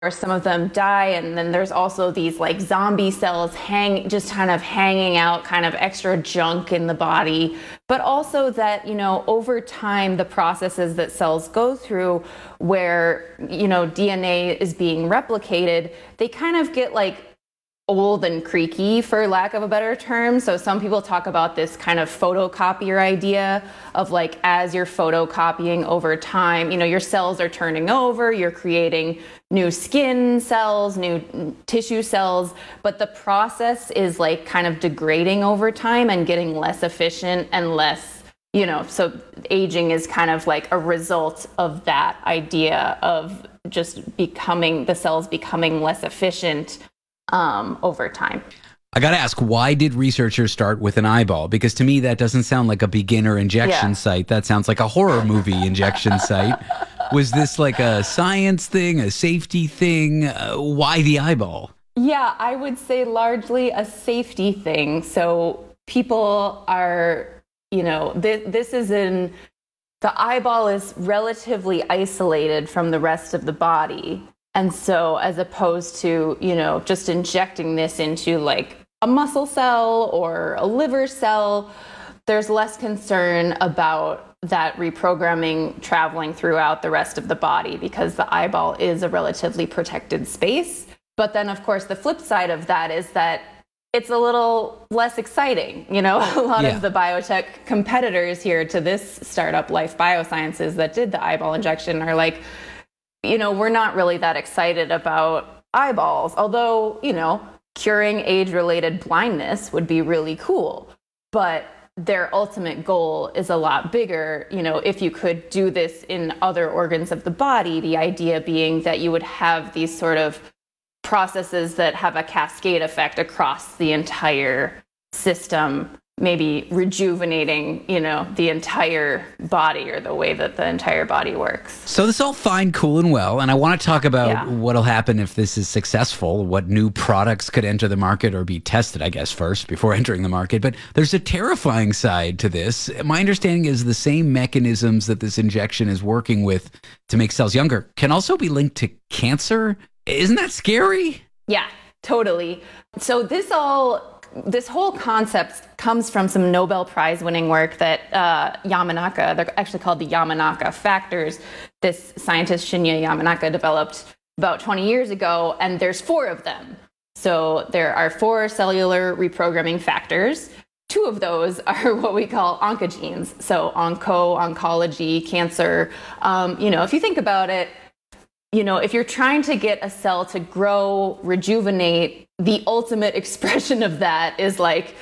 or some of them die, and then there's also these like zombie cells just kind of hanging out, kind of extra junk in the body. But also that, over time, the processes that cells go through where, DNA is being replicated, they kind of get like old and creaky, for lack of a better term. So some people talk about this kind of photocopier idea of like, as you're photocopying over time, your cells are turning over, you're creating new skin cells, new tissue cells, but the process is like kind of degrading over time and getting less efficient and less, so aging is kind of like a result of that idea of just the cells becoming less efficient over time. I got to ask, why did researchers start with an eyeball? Because to me, that doesn't sound like a beginner injection site. That sounds like a horror movie injection site. Was this like a science thing, a safety thing? Why the eyeball? Yeah, I would say largely a safety thing. So people are, the eyeball is relatively isolated from the rest of the body. And so as opposed to, just injecting this into like a muscle cell or a liver cell, there's less concern about that reprogramming traveling throughout the rest of the body because the eyeball is a relatively protected space. But then, of course, the flip side of that is that it's a little less exciting. A lot of the biotech competitors here to this startup, Life Biosciences, that did the eyeball injection are like, we're not really that excited about eyeballs, although, curing age-related blindness would be really cool. But their ultimate goal is a lot bigger. If you could do this in other organs of the body, the idea being that you would have these sort of processes that have a cascade effect across the entire system, maybe rejuvenating, the entire body or the way that the entire body works. So this is all fine, cool, and well. And I want to talk about what'll happen if this is successful, what new products could enter the market or be tested, I guess, first before entering the market. But there's a terrifying side to this. My understanding is the same mechanisms that this injection is working with to make cells younger can also be linked to cancer. Isn't that scary? Yeah, totally. So this whole concept comes from some Nobel Prize winning work that Yamanaka, they're actually called the Yamanaka factors, this scientist Shinya Yamanaka developed about 20 years ago, and there's 4 of them. So there are 4 cellular reprogramming factors. 2 of those are what we call oncogenes. So oncology, cancer. If you think about it, if you're trying to get a cell to grow, rejuvenate, the ultimate expression of that is like,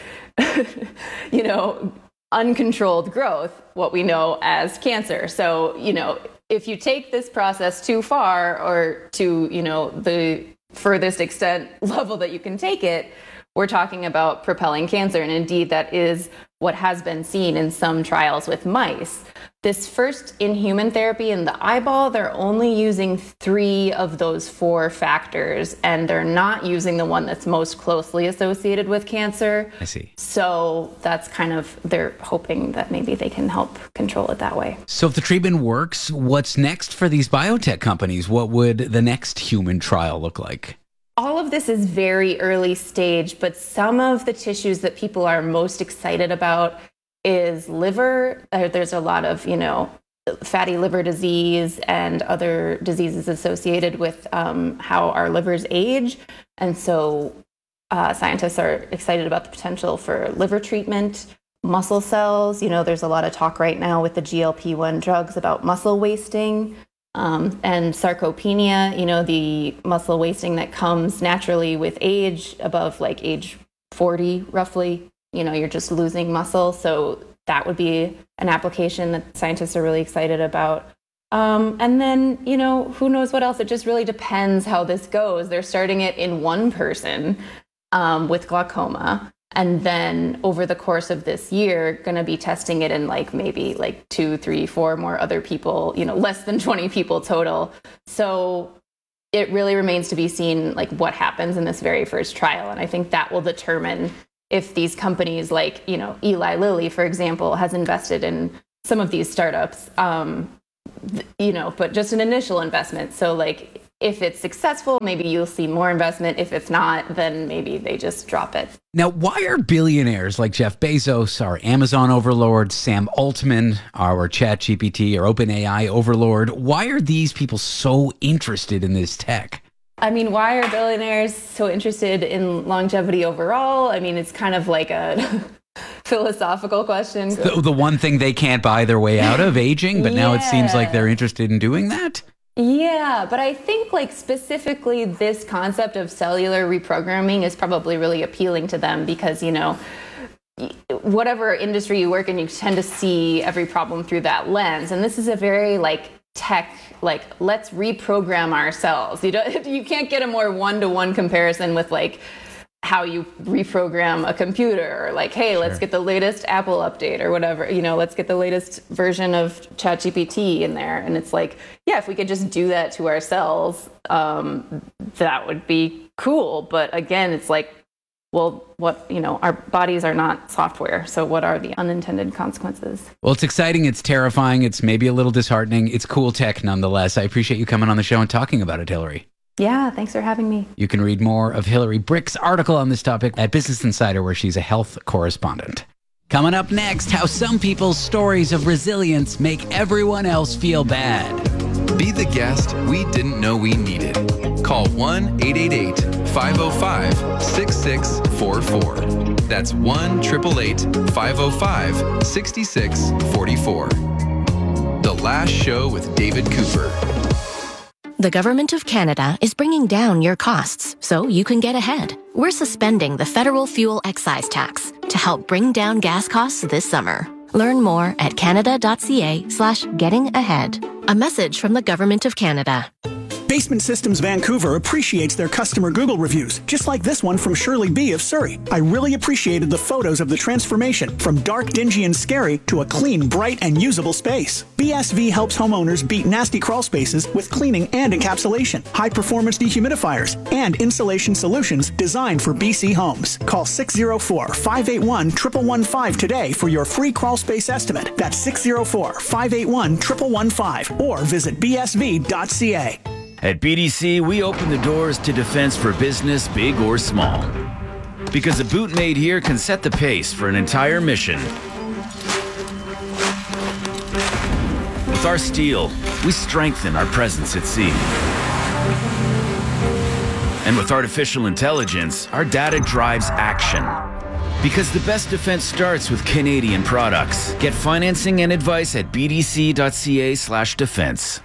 uncontrolled growth, what we know as cancer. So, if you take this process too far or to, the furthest extent level that you can take it, we're talking about propelling cancer. And indeed, that is what has been seen in some trials with mice. This first in-human therapy in the eyeball, they're only using 3 of those 4 factors, and they're not using the one that's most closely associated with cancer. I see. So that's kind of, they're hoping that maybe they can help control it that way. So if the treatment works, what's next for these biotech companies? What would the next human trial look like? All of this is very early stage, but some of the tissues that people are most excited about is liver. There's a lot of, fatty liver disease and other diseases associated with how our livers age. And so scientists are excited about the potential for liver treatment, muscle cells. There's a lot of talk right now with the GLP-1 drugs about muscle wasting. And sarcopenia, the muscle wasting that comes naturally with age, above like age 40 roughly, you're just losing muscle. So that would be an application that scientists are really excited about. And then, who knows what else? It just really depends how this goes. They're starting it in one person with glaucoma. And then over the course of this year, going to be testing it in maybe 2, 3, 4 more other people, less than 20 people total. So it really remains to be seen what happens in this very first trial. And I think that will determine if these companies Eli Lilly, for example, has invested in some of these startups, but just an initial investment. So if it's successful, maybe you'll see more investment. If it's not, then maybe they just drop it. Now, why are billionaires like Jeff Bezos, our Amazon overlord, Sam Altman, our ChatGPT or OpenAI overlord, why are these people so interested in this tech? I mean, why are billionaires so interested in longevity overall? I mean, it's kind of like a philosophical question. The one thing they can't buy their way out of, aging, but now it seems like they're interested in doing that? Yeah, but I think like specifically this concept of cellular reprogramming is probably really appealing to them because, you know, whatever industry you work in, you tend to see every problem through that lens. And this is a very like tech, like let's reprogram ourselves. You can't get a more one-to-one comparison with like how you reprogram a computer, or like, hey, let's get the latest Apple update or whatever, you know, let's get the latest version of ChatGPT in there. And it's like, yeah, if we could just do that to ourselves, that would be cool. But again, it's like, well, what, you know, our bodies are not software. So what are the unintended consequences? Well, it's exciting. It's terrifying. It's maybe a little disheartening. It's cool tech nonetheless. I appreciate you coming on the show and talking about it, Hillary. Yeah, thanks for having me. You can read more of Hillary Brick's article on this topic at Business Insider, where she's a health correspondent. Coming up next, how some people's stories of resilience make everyone else feel bad. Be the guest we didn't know we needed. Call 1-888-505-6644. That's 1-888-505-6644. The Last Show with David Cooper. The Government of Canada is bringing down your costs so you can get ahead. We're suspending the federal fuel excise tax to help bring down gas costs this summer. Learn more at canada.ca/gettingahead. A message from the Government of Canada. Basement Systems Vancouver appreciates their customer Google reviews, just like this one from Shirley B. of Surrey. I really appreciated the photos of the transformation from dark, dingy, and scary to a clean, bright, and usable space. BSV helps homeowners beat nasty crawl spaces with cleaning and encapsulation, high-performance dehumidifiers, and insulation solutions designed for BC homes. Call 604-581-1115 today for your free crawl space estimate. That's 604-581-1115 or visit bsv.ca. At BDC, we open the doors to defense for business, big or small. Because a boot made here can set the pace for an entire mission. With our steel, we strengthen our presence at sea. And with artificial intelligence, our data drives action. Because the best defense starts with Canadian products. Get financing and advice at bdc.ca/defense.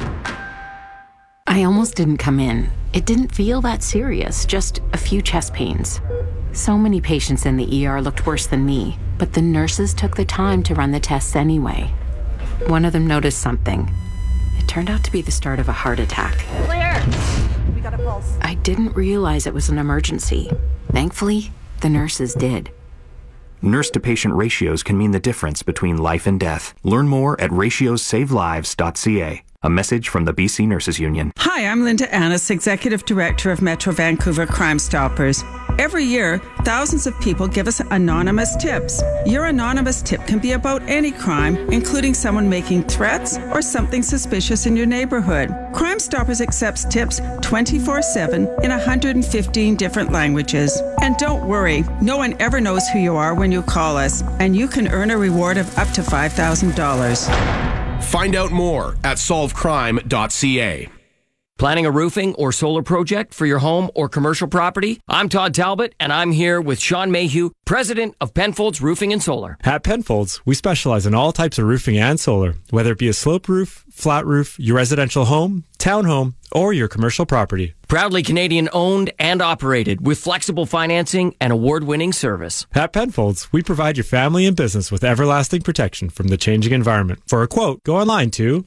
I almost didn't come in. It didn't feel that serious, just a few chest pains. So many patients in the ER looked worse than me, but the nurses took the time to run the tests anyway. One of them noticed something. It turned out to be the start of a heart attack. Clear! We got a pulse. I didn't realize it was an emergency. Thankfully, the nurses did. Nurse-to-patient ratios can mean the difference between life and death. Learn more at ratiosavelives.ca. A message from the BC Nurses Union. Hi, I'm Linda Annis, Executive Director of Metro Vancouver Crime Stoppers. Every year, thousands of people give us anonymous tips. Your anonymous tip can be about any crime, including someone making threats or something suspicious in your neighborhood. Crime Stoppers accepts tips 24/7 in 115 different languages. And don't worry, no one ever knows who you are when you call us, and you can earn a reward of up to $5,000. Find out more at solvecrime.ca. Planning a roofing or solar project for your home or commercial property? I'm Todd Talbot, and I'm here with Sean Mayhew, president of Penfolds Roofing and Solar. At Penfolds, we specialize in all types of roofing and solar, whether it be a slope roof, flat roof, your residential home, townhome, or your commercial property. Proudly Canadian owned and operated with flexible financing and award-winning service. At Penfolds, we provide your family and business with everlasting protection from the changing environment. For a quote, go online to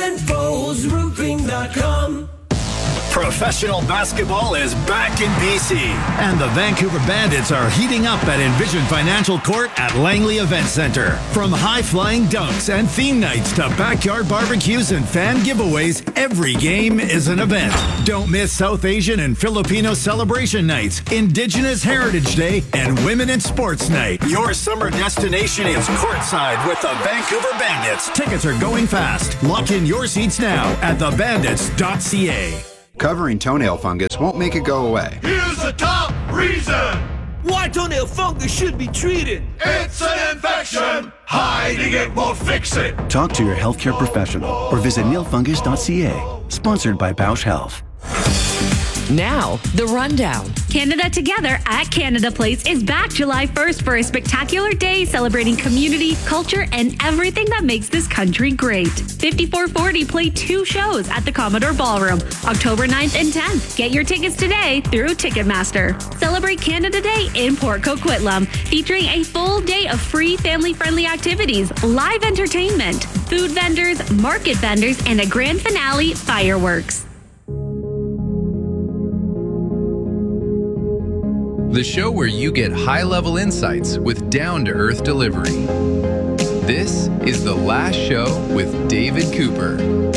PenfoldsRoofing.com. Professional basketball is back in BC, and the Vancouver Bandits are heating up at Envision Financial Court at Langley Event Center. From high-flying dunks and theme nights to backyard barbecues and fan giveaways, every game is an event. Don't miss South Asian and Filipino celebration nights, Indigenous Heritage Day, and Women in Sports Night. Your summer destination is courtside with the Vancouver Bandits. Tickets are going fast. Lock in your seats now at thebandits.ca. Covering toenail fungus won't make it go away. Here's the top reason why toenail fungus should be treated. It's an infection. Hiding it won't fix it. Talk to your healthcare professional or visit nilfungus.ca. Sponsored by Bausch Health. Now, the rundown. Canada Together at Canada Place is back July 1st for a spectacular day celebrating community, culture, and everything that makes this country great. 5440 play 2 shows at the Commodore Ballroom, October 9th and 10th. Get your tickets today through Ticketmaster. Celebrate Canada Day in Port Coquitlam, featuring a full day of free family-friendly activities, live entertainment, food vendors, market vendors, and a grand finale fireworks. The show where you get high-level insights with down-to-earth delivery. This is The Last Show with David Cooper.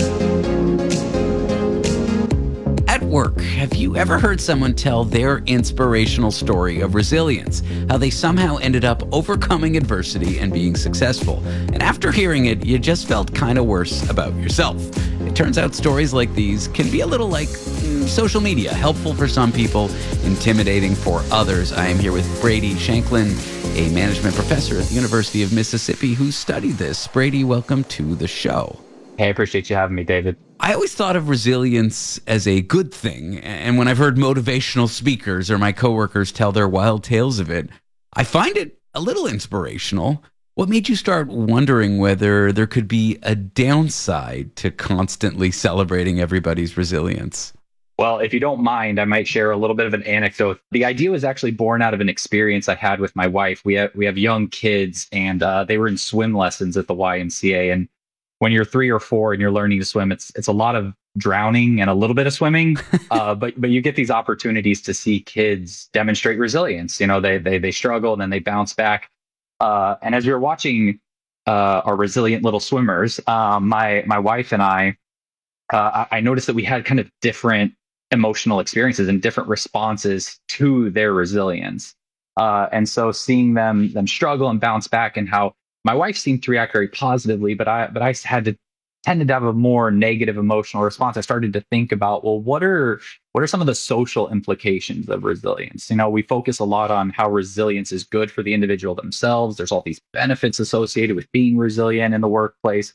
At work, have you ever heard someone tell their inspirational story of resilience, how they somehow ended up overcoming adversity and being successful? And after hearing it, you just felt kind of worse about yourself. It turns out stories like these can be a little like social media, helpful for some people, intimidating for others. I am here with Brady Shanklin, a management professor at the University of Mississippi who studied this. Brady, welcome to the show. Hey, I appreciate you having me, David. I always thought of resilience as a good thing, and when I've heard motivational speakers or my coworkers tell their wild tales of it, I find it a little inspirational. What made you start wondering whether there could be a downside to constantly celebrating everybody's resilience? Well, if you don't mind, I might share a little bit of an anecdote. The idea was actually born out of an experience I had with my wife. We have young kids, and they were in swim lessons at the YMCA. And when you're 3 or 4 and you're learning to swim, it's a lot of drowning and a little bit of swimming. But you get these opportunities to see kids demonstrate resilience. You know, they struggle and then they bounce back. And as we were watching our resilient little swimmers, my wife and I noticed that we had kind of different emotional experiences and different responses to their resilience. And so seeing them struggle and bounce back, and how my wife seemed to react very positively, but I tended to have a more negative emotional response. I started to think about, well, what are some of the social implications of resilience? You know, we focus a lot on how resilience is good for the individual themselves. There's all these benefits associated with being resilient in the workplace.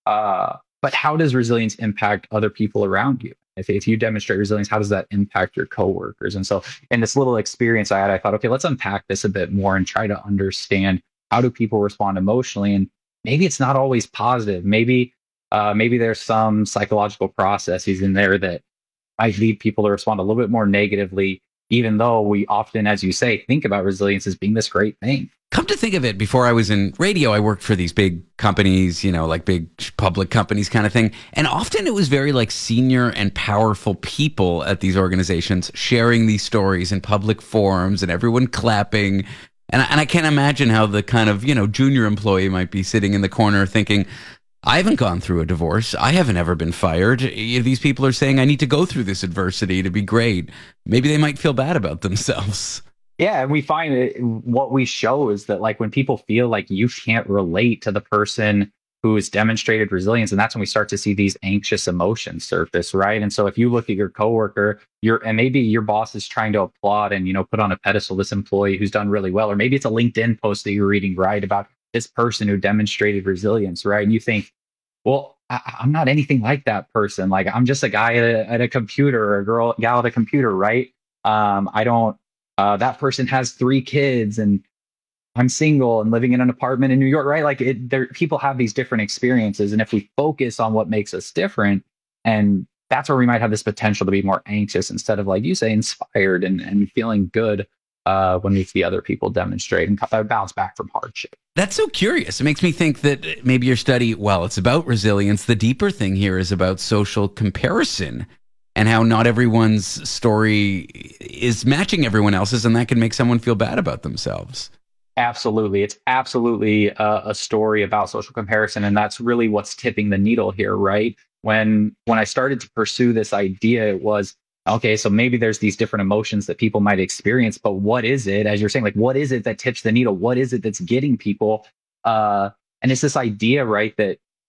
But how does resilience impact other people around you? If you demonstrate resilience, how does that impact your coworkers? And so in this little experience I had, I thought, okay, let's unpack this a bit more and try to understand, how do people respond emotionally? And maybe it's not always positive. Maybe there's some psychological processes in there that might lead people to respond a little bit more negatively, even though we often, as you say, think about resilience as being this great thing. Come to think of it, before I was in radio, I worked for these big companies, you know, like big public companies kind of thing. And often it was very like senior and powerful people at these organizations sharing these stories in public forums and everyone clapping. And I can't imagine how the kind of, you know, junior employee might be sitting in the corner thinking, I haven't gone through a divorce. I haven't ever been fired. These people are saying I need to go through this adversity to be great. Maybe they might feel bad about themselves. Yeah, and we find what we show is that, like, when people feel like you can't relate to the person who has demonstrated resilience, and that's when we start to see these anxious emotions surface, right? And so if you look at your coworker, and maybe your boss is trying to applaud and, you know, put on a pedestal this employee who's done really well, or maybe it's a LinkedIn post that you're reading, right, about this person who demonstrated resilience, right? And you think, well, I'm not anything like that person. Like, I'm just a guy at a computer, or a gal at a computer, right? That person has 3 kids, and I'm single and living in an apartment in New York, right? Like, people have these different experiences. And if we focus on what makes us different, and that's where we might have this potential to be more anxious instead of, like you say, inspired and feeling good when we see other people demonstrate and bounce back from hardship. That's so curious. It makes me think that maybe your study, while it's about resilience, the deeper thing here is about social comparison, and how not everyone's story is matching everyone else's, and that can make someone feel bad about themselves. Absolutely. It's absolutely a story about social comparison, and that's really what's tipping the needle here, right? When I started to pursue this idea, it was, okay, so maybe there's these different emotions that people might experience, but what is it, as you're saying, like, what is it that tips the needle? What is it that's getting people? And it's this idea, right, that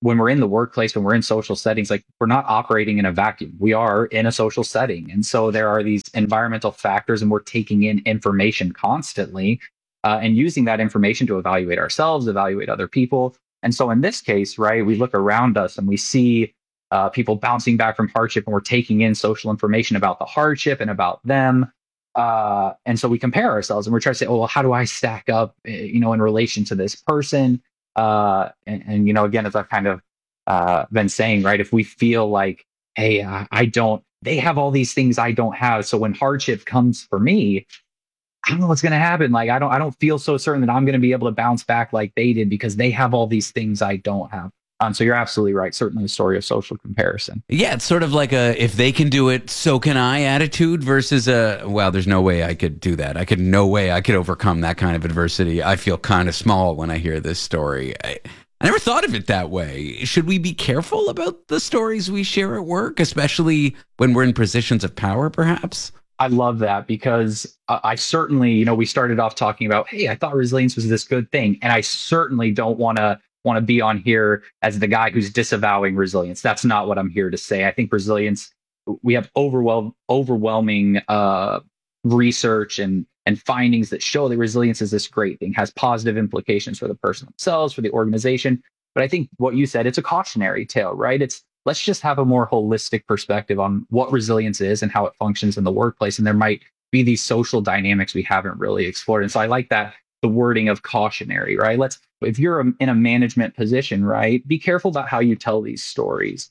when we're in the workplace, when we're in social settings, like we're not operating in a vacuum. We are in a social setting. And so there are these environmental factors and we're taking in information constantly and using that information to evaluate ourselves, evaluate other people. And so in this case, right, we look around us and we see people bouncing back from hardship, and we're taking in social information about the hardship and about them. And so we compare ourselves and we're trying to say, oh, well, how do I stack up, in relation to this person? And again, as I've kind of been saying, right, if we feel like, hey, they have all these things I don't have. So when hardship comes for me, I don't know what's going to happen. Like, I don't feel so certain that I'm going to be able to bounce back like they did because they have all these things I don't have. So you're absolutely right. Certainly a story of social comparison. Yeah, it's sort of like a, if they can do it, so can I attitude versus a, well, there's no way I could do that. No way I could overcome that kind of adversity. I feel kind of small when I hear this story. I never thought of it that way. Should we be careful about the stories we share at work, especially when we're in positions of power, perhaps? I love that because I certainly, we started off talking about, hey, I thought resilience was this good thing. And I certainly don't want to be on here as the guy who's disavowing resilience. That's not what I'm here to say. I think resilience, we have overwhelming research and findings that show that resilience is this great thing, has positive implications for the person themselves, for the organization. But I think what you said, it's a cautionary tale, right? Let's just have a more holistic perspective on what resilience is and how it functions in the workplace. And there might be these social dynamics we haven't really explored. And so I like that, the wording of cautionary, right? If you're in a management position, right, be careful about how you tell these stories.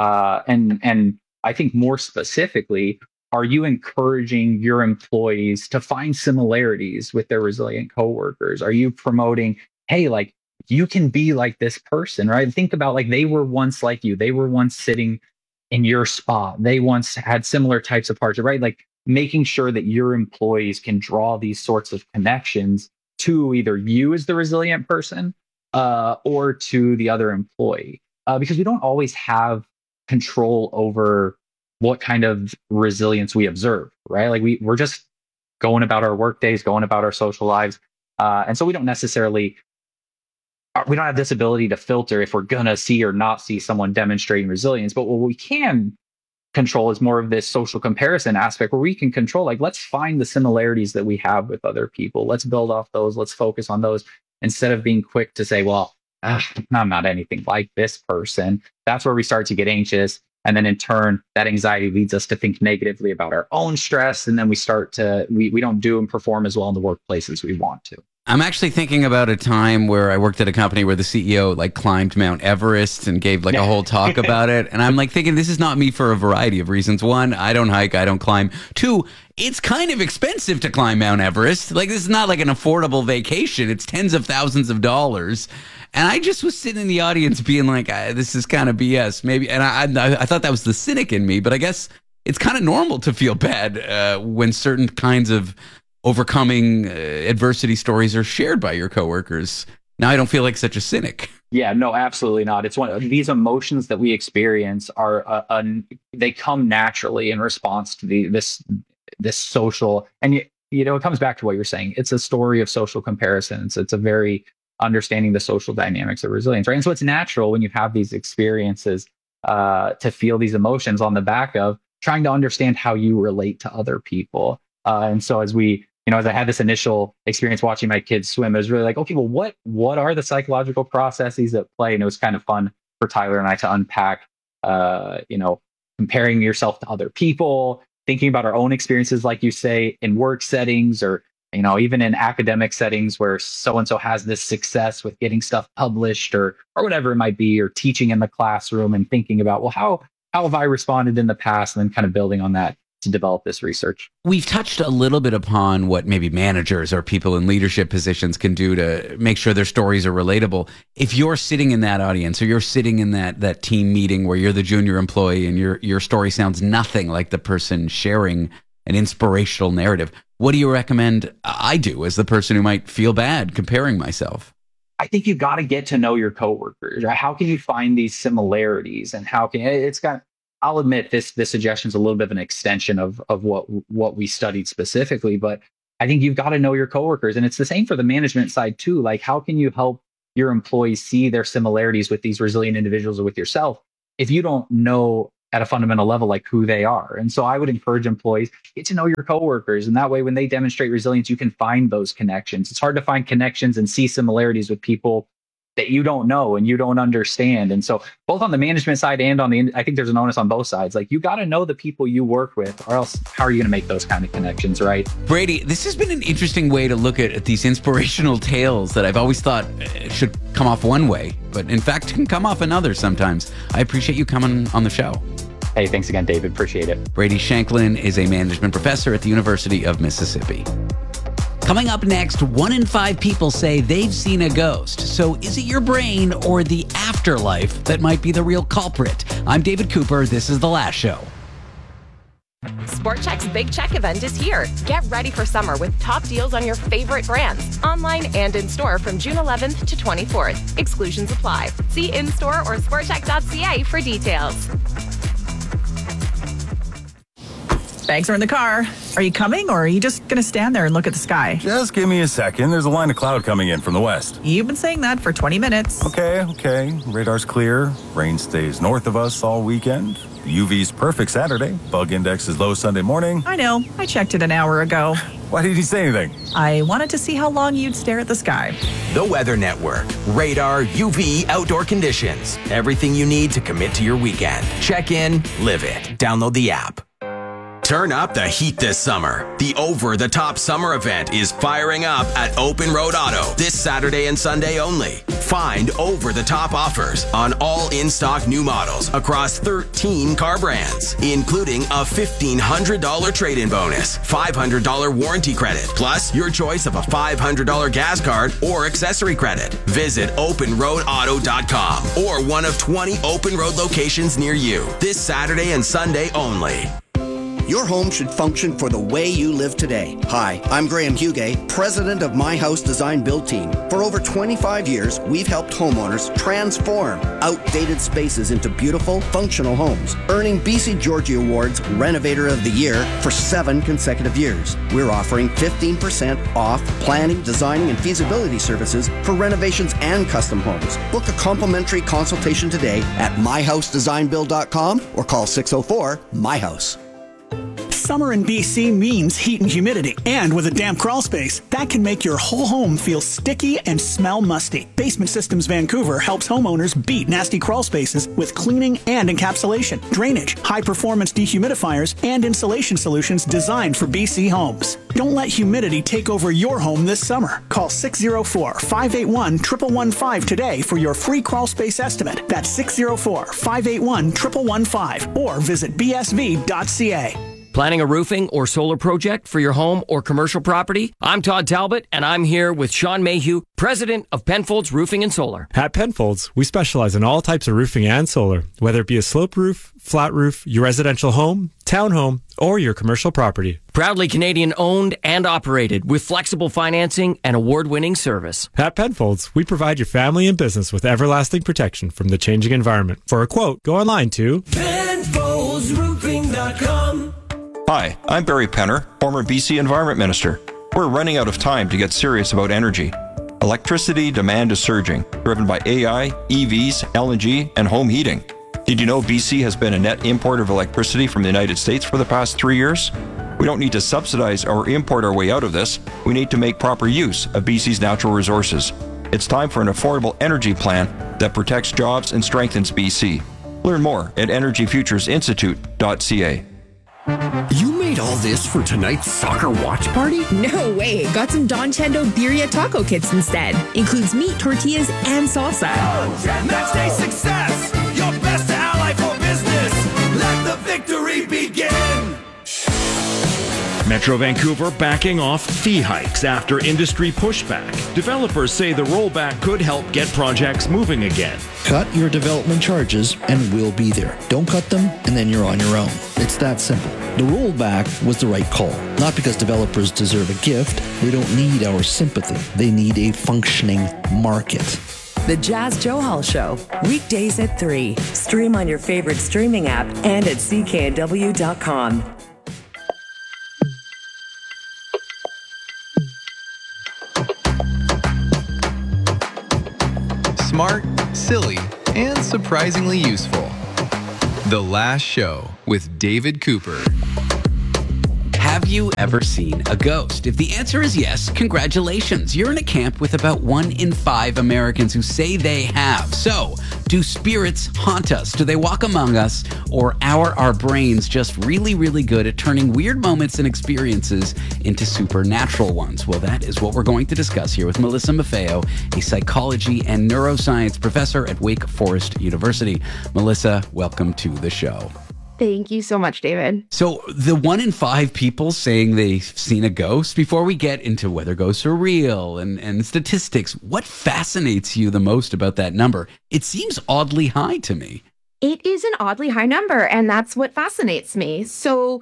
And I think more specifically, are you encouraging your employees to find similarities with their resilient coworkers? Are you promoting, hey, like, you can be like this person, right? Think about, like, they were once like you. They were once sitting in your spot. They once had similar types of hardship, right? Like, making sure that your employees can draw these sorts of connections to either you as the resilient person or to the other employee. Because we don't always have control over what kind of resilience we observe, right? Like, we're just going about our work days, going about our social lives. And so we don't have this ability to filter if we're going to see or not see someone demonstrating resilience. But what we can control is more of this social comparison aspect, where we can control, like, let's find the similarities that we have with other people. Let's build off those. Let's focus on those instead of being quick to say, well, I'm not anything like this person. That's where we start to get anxious. And then in turn, that anxiety leads us to think negatively about our own stress. And then we don't do and perform as well in the workplace as we want to. I'm actually thinking about a time where I worked at a company where the CEO climbed Mount Everest and gave a whole talk about it. And I'm thinking, this is not me for a variety of reasons. One, I don't hike, I don't climb. Two, it's kind of expensive to climb Mount Everest. This is not like an affordable vacation. It's tens of thousands of dollars. And I just was sitting in the audience being like, this is kind of BS, maybe. And I thought that was the cynic in me, but I guess it's kind of normal to feel bad when certain kinds of overcoming adversity stories are shared by your coworkers. Now I don't feel like such a cynic. Yeah, no, absolutely not. It's these emotions that we experience are they come naturally in response to this social, and it comes back to what you're saying. It's a story of social comparisons. It's a very understanding the social dynamics of resilience, right? And so it's natural when you have these experiences to feel these emotions on the back of trying to understand how you relate to other people. And so as I had this initial experience watching my kids swim, it was really like, okay, well, what are the psychological processes at play? And it was kind of fun for Tyler and I to unpack, comparing yourself to other people, thinking about our own experiences, like you say, in work settings or, even in academic settings where so-and-so has this success with getting stuff published or whatever it might be, or teaching in the classroom, and thinking about, well, how have I responded in the past? And then kind of building on that to develop this research. We've touched a little bit upon what maybe managers or people in leadership positions can do to make sure their stories are relatable. If you're sitting in that audience, or you're sitting in that team meeting where you're the junior employee and your story sounds nothing like the person sharing an inspirational narrative, what do you recommend I do as the person who might feel bad comparing myself? I think you've got to get to know your coworkers. Right? How can you find these similarities, and I'll admit this suggestion is a little bit of an extension of what we studied specifically, but I think you've got to know your coworkers. And it's the same for the management side too. Like, how can you help your employees see their similarities with these resilient individuals or with yourself if you don't know at a fundamental level like who they are. And so I would encourage employees, get to know your coworkers, and that way when they demonstrate resilience, you can find those connections. It's hard to find connections and see similarities with people that you don't know and you don't understand. And so both on the management side and I think there's an onus on both sides. Like, you got to know the people you work with, or else how are you going to make those kind of connections, right? Brady, this has been an interesting way to look at these inspirational tales that I've always thought should come off one way, but in fact can come off another sometimes. I appreciate you coming on the show. Hey, thanks again, David. Appreciate it. Brady Shanklin is a management professor at the University of Mississippi. Coming up next, 1 in 5 people say they've seen a ghost. So is it your brain or the afterlife that might be the real culprit? I'm David Cooper. This is The Last Show. Sport Chek's Big Check event is here. Get ready for summer with top deals on your favorite brands, online and in-store from June 11th to 24th. Exclusions apply. See in-store or sportchek.ca for details. Bags are in the car. Are you coming, or are you just going to stand there and look at the sky? Just give me a second. There's a line of cloud coming in from the west. You've been saying that for 20 minutes. Okay. Radar's clear. Rain stays north of us all weekend. The UV's perfect Saturday. Bug index is low Sunday morning. I know. I checked it an hour ago. Why did he say anything? I wanted to see how long you'd stare at the sky. The Weather Network. Radar, UV, outdoor conditions. Everything you need to commit to your weekend. Check in, live it. Download the app. Turn up the heat this summer. The Over the Top Summer event is firing up at Open Road Auto this Saturday and Sunday only. Find over the top offers on all in-stock new models across 13 car brands, including a $1,500 trade-in bonus, $500 warranty credit, plus your choice of a $500 gas card or accessory credit. Visit openroadauto.com or one of 20 Open Road locations near you this Saturday and Sunday only. Your home should function for the way you live today. Hi, I'm Graham Hugay, president of My House Design Build Team. For over 25 years, we've helped homeowners transform outdated spaces into beautiful, functional homes, earning BC Georgie Awards Renovator of the Year for 7 consecutive years. We're offering 15% off planning, designing, and feasibility services for renovations and custom homes. Book a complimentary consultation today at myhousedesignbuild.com or call 604-MY-HOUSE. Summer in BC means heat and humidity. And with a damp crawl space, that can make your whole home feel sticky and smell musty. Basement Systems Vancouver helps homeowners beat nasty crawl spaces with cleaning and encapsulation, drainage, high-performance dehumidifiers, and insulation solutions designed for BC homes. Don't let humidity take over your home this summer. Call 604-581-1115 today for your free crawl space estimate. That's 604-581-1115 or visit bsv.ca. Planning a roofing or solar project for your home or commercial property? I'm Todd Talbot, and I'm here with Sean Mayhew, president of Penfolds Roofing and Solar. At Penfolds, we specialize in all types of roofing and solar, whether it be a sloped roof, flat roof, your residential home, townhome, or your commercial property. Proudly Canadian owned and operated with flexible financing and award-winning service. At Penfolds, we provide your family and business with everlasting protection from the changing environment. For a quote, go online to PenfoldsRoofing.com. Hi, I'm Barry Penner, former BC Environment Minister. We're running out of time to get serious about energy. Electricity demand is surging, driven by AI, EVs, LNG, and home heating. Did you know BC has been a net importer of electricity from the United States for the past 3 years? We don't need to subsidize or import our way out of this. We need to make proper use of BC's natural resources. It's time for an affordable energy plan that protects jobs and strengthens BC. Learn more at energyfuturesinstitute.ca. You made all this for tonight's soccer watch party? No way. Got some Don Chendo Birria taco kits instead. Includes meat, tortillas, and salsa. Match day success. Your best ally for business. Let the victory begin. Metro Vancouver backing off fee hikes after industry pushback. Developers say the rollback could help get projects moving again. Cut your development charges and we'll be there. Don't cut them and then you're on your own. It's that simple. The rollback was the right call. Not because developers deserve a gift. They don't need our sympathy. They need a functioning market. The Jazz Joe Hall Show, weekdays at 3. Stream on your favorite streaming app and at cknw.com. smart, silly, and surprisingly useful. The Last Show with David Cooper. Have you ever seen a ghost? If the answer is yes, congratulations. You're in a camp with about 1 in 5 Americans who say they have. So, do spirits haunt us? Do they walk among us? Or are our brains just really, really good at turning weird moments and experiences into supernatural ones? Well, that is what we're going to discuss here with Melissa Maffeo, a psychology and neuroscience professor at Wake Forest University. Melissa, welcome to the show. Thank you so much, David. So the 1 in 5 people saying they've seen a ghost, before we get into whether ghosts are real and statistics, what fascinates you the most about that number? It seems oddly high to me. It is an oddly high number, and that's what fascinates me. So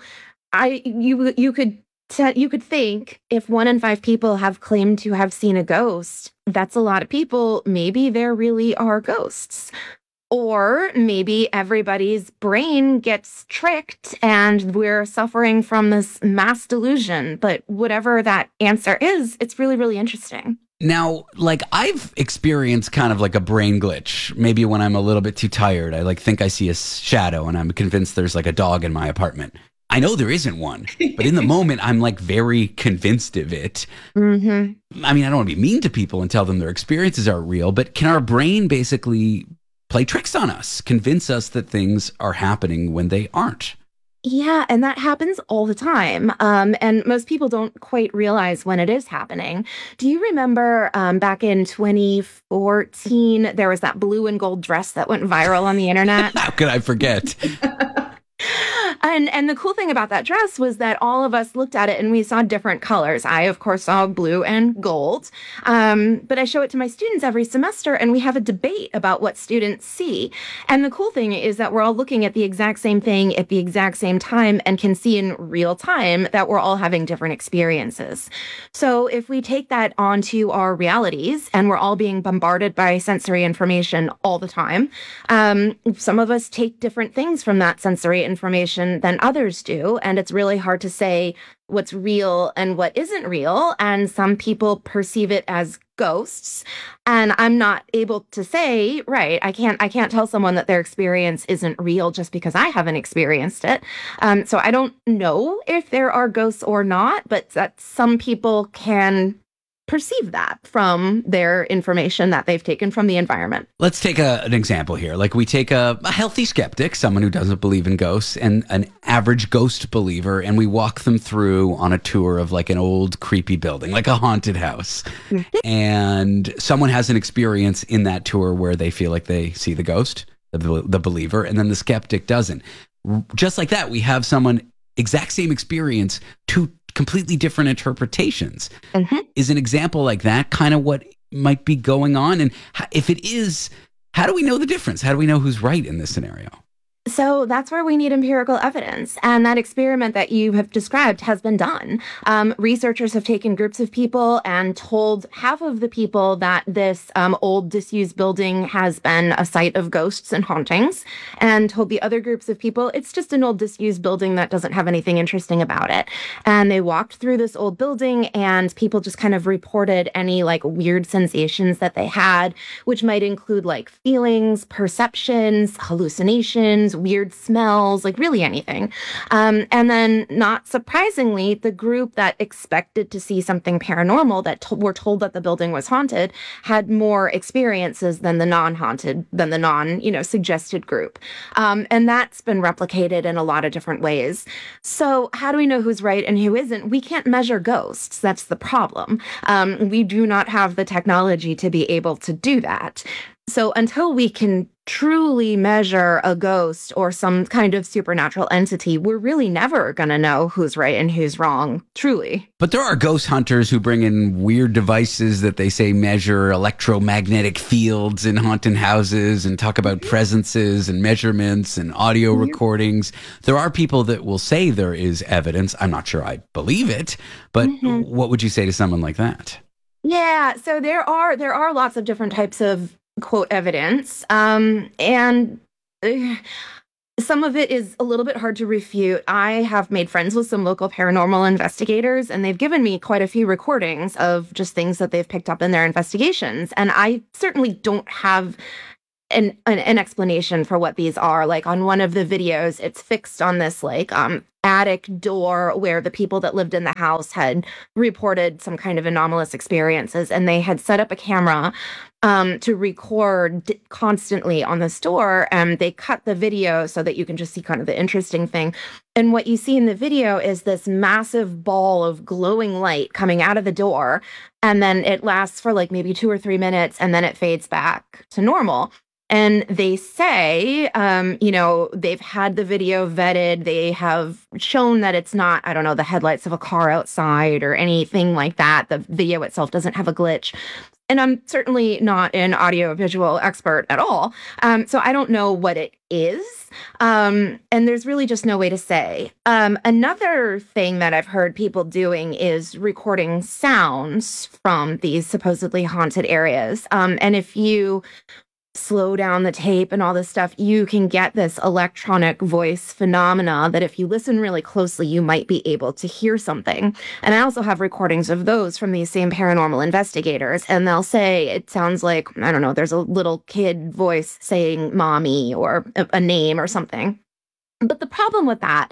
you could think if 1 in 5 people have claimed to have seen a ghost, that's a lot of people. Maybe there really are ghosts. Or maybe everybody's brain gets tricked and we're suffering from this mass delusion. But whatever that answer is, it's really, really interesting. Now, I've experienced kind of like a brain glitch. Maybe when I'm a little bit too tired, I think I see a shadow and I'm convinced there's like a dog in my apartment. I know there isn't one, but in the moment, I'm very convinced of it. Mm-hmm. I mean, I don't want to be mean to people and tell them their experiences are real, but can our brain basically play tricks on us, convince us that things are happening when they aren't? Yeah, and that happens all the time. And most people don't quite realize when it is happening. Do you remember back in 2014, there was that blue and gold dress that went viral on the internet? How could I forget? And the cool thing about that dress was that all of us looked at it and we saw different colors. I, of course, saw blue and gold. But I show it to my students every semester and we have a debate about what students see. And the cool thing is that we're all looking at the exact same thing at the exact same time and can see in real time that we're all having different experiences. So if we take that onto our realities and we're all being bombarded by sensory information all the time, some of us take different things from that sensory information than others do. And it's really hard to say what's real and what isn't real. And some people perceive it as ghosts. And I'm not able to say, right, I can't tell someone that their experience isn't real just because I haven't experienced it. So I don't know if there are ghosts or not, but that some people can perceive that from their information that they've taken from the environment. Let's take an example here. We take a healthy skeptic, someone who doesn't believe in ghosts, and an average ghost believer, and we walk them through on a tour of an old creepy building, like a haunted house. And someone has an experience in that tour where they feel like they see the ghost, the believer, and then the skeptic doesn't. Just like that, we have someone, exact same experience, two completely different interpretations. Mm-hmm. Is an example like that kind of what might be going on? And if it is, how do we know the difference? How do we know who's right in this scenario? So that's where we need empirical evidence. And that experiment that you have described has been done. Researchers have taken groups of people and told half of the people that this old disused building has been a site of ghosts and hauntings, and told the other groups of people it's just an old disused building that doesn't have anything interesting about it. And they walked through this old building and people just kind of reported any weird sensations that they had, which might include feelings, perceptions, hallucinations, weird smells, really anything. And then, not surprisingly, the group that expected to see something paranormal, that were told that the building was haunted, had more experiences than the suggested group. And that's been replicated in a lot of different ways. So how do we know who's right and who isn't? We can't measure ghosts. That's the problem. We do not have the technology to be able to do that. So until we can truly measure a ghost or some kind of supernatural entity, we're really never going to know who's right and who's wrong, truly. But there are ghost hunters who bring in weird devices that they say measure electromagnetic fields in haunted houses and talk about presences and measurements and audio recordings. There are people that will say there is evidence. I'm not sure I believe it, but what would you say to someone like that? Yeah, so there are lots of different types of quote evidence. And Some of it is a little bit hard to refute. I have made friends with some local paranormal investigators, and they've given me quite a few recordings of just things that they've picked up in their investigations. And I certainly don't have an explanation for what these are. Like on one of the videos, it's fixed on this attic door where the people that lived in the house had reported some kind of anomalous experiences, and they had set up a camera to record constantly on this door, and they cut the video so that you can just see kind of the interesting thing. And what you see in the video is this massive ball of glowing light coming out of the door, and then it lasts for like maybe 2 or 3 minutes, and then it fades back to normal. And they say, they've had the video vetted. They have shown that it's not, I don't know, the headlights of a car outside or anything like that. The video itself doesn't have a glitch. And I'm certainly not an audiovisual expert at all. So I don't know what it is. And there's really just no way to say. Another thing that I've heard people doing is recording sounds from these supposedly haunted areas. And if you slow down the tape and all this stuff, you can get this electronic voice phenomena that if you listen really closely, you might be able to hear something. And I also have recordings of those from these same paranormal investigators, and they'll say it sounds like, I don't know, there's a little kid voice saying mommy or a name or something. But the problem with that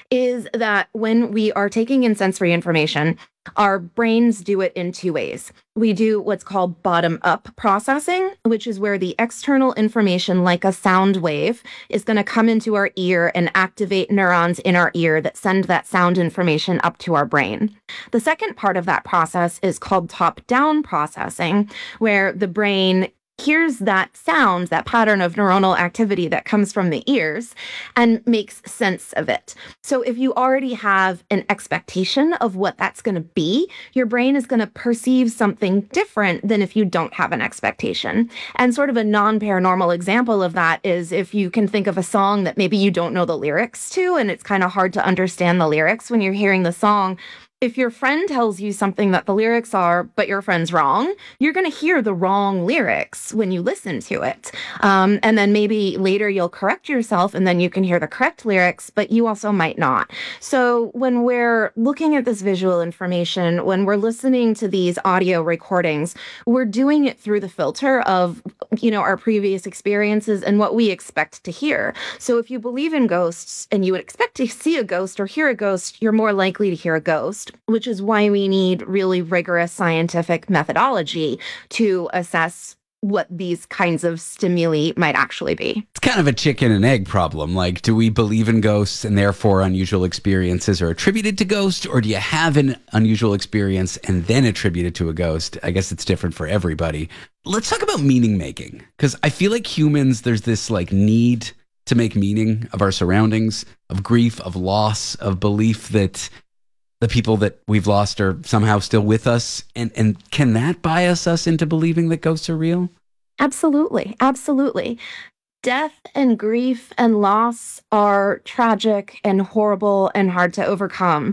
is that when we are taking in sensory information, our brains do it in 2 ways. We do what's called bottom-up processing, which is where the external information, like a sound wave, is going to come into our ear and activate neurons in our ear that send that sound information up to our brain. The second part of that process is called top-down processing, where the brain hears that sound, that pattern of neuronal activity that comes from the ears, and makes sense of it. So if you already have an expectation of what that's going to be, your brain is going to perceive something different than if you don't have an expectation. And sort of a non-paranormal example of that is if you can think of a song that maybe you don't know the lyrics to, and it's kind of hard to understand the lyrics when you're hearing the song. If your friend tells you something that the lyrics are, but your friend's wrong, you're going to hear the wrong lyrics when you listen to it. And then maybe later you'll correct yourself and then you can hear the correct lyrics, but you also might not. So when we're looking at this visual information, when we're listening to these audio recordings, we're doing it through the filter of, our previous experiences and what we expect to hear. So if you believe in ghosts and you would expect to see a ghost or hear a ghost, you're more likely to hear a ghost, which is why we need really rigorous scientific methodology to assess what these kinds of stimuli might actually be. It's kind of a chicken and egg problem. Like, do we believe in ghosts and therefore unusual experiences are attributed to ghosts, or do you have an unusual experience and then attribute it to a ghost? I guess it's different for everybody. Let's talk about meaning making, because I feel like humans, there's this need to make meaning of our surroundings, of grief, of loss, of belief that the people that we've lost are somehow still with us. And can that bias us into believing that ghosts are real? Absolutely. Absolutely. Death and grief and loss are tragic and horrible and hard to overcome.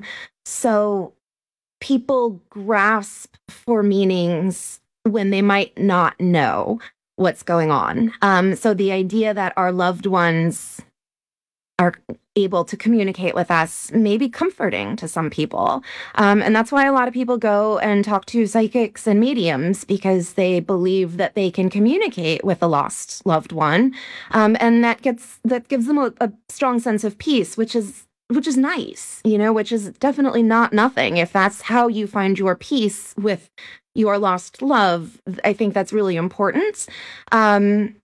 So people grasp for meanings when they might not know what's going on. So the idea that our loved ones are able to communicate with us may be comforting to some people. And that's why a lot of people go and talk to psychics and mediums, because they believe that they can communicate with a lost loved one. And that gives them a strong sense of peace, which is nice, which is definitely not nothing. If that's how you find your peace with your lost love, I think that's really important. And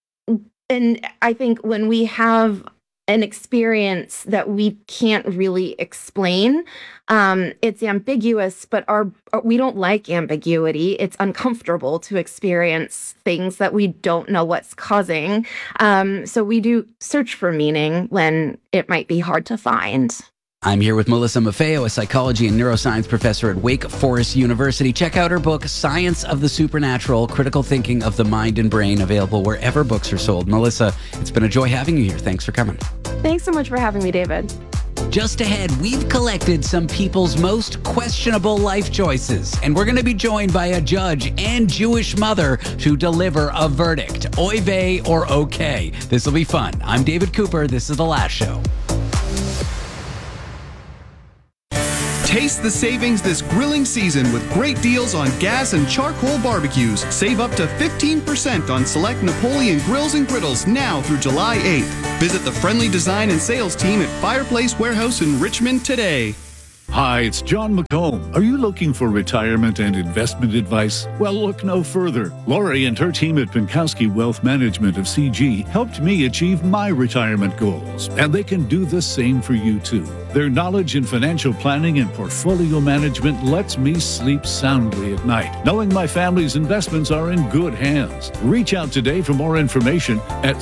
I think when we have an experience that we can't really explain, it's ambiguous, but we don't like ambiguity. It's uncomfortable to experience things that we don't know what's causing. So we do search for meaning when it might be hard to find. I'm here with Melissa Maffeo, a psychology and neuroscience professor at Wake Forest University. Check out her book, Science of the Supernatural, Critical Thinking of the Mind and Brain, available wherever books are sold. Melissa, it's been a joy having you here. Thanks for coming. Thanks so much for having me, David. Just ahead, we've collected some people's most questionable life choices, and we're going to be joined by a judge and Jewish mother to deliver a verdict. Oy vey or okay. This will be fun. I'm David Cooper. This is The Last Show. Taste the savings this grilling season with great deals on gas and charcoal barbecues. Save up to 15% on select Napoleon grills and griddles now through July 8th. Visit the friendly design and sales team at Fireplace Warehouse in Richmond today. Hi, it's John McComb. Are you looking for retirement and investment advice? Well, look no further. Lori and her team at Pinkowski Wealth Management of CG helped me achieve my retirement goals, and they can do the same for you too. Their knowledge in financial planning and portfolio management lets me sleep soundly at night, knowing my family's investments are in good hands. Reach out today for more information at